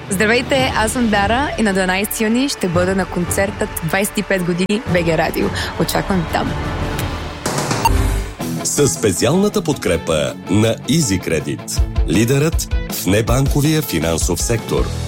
Здравейте, аз съм Дара и на 12 юни ще бъда на концертът 25 години БГ Радио. Очаквам там. Със специалната подкрепа на EasyCredit, лидерът в небанковия финансов сектор.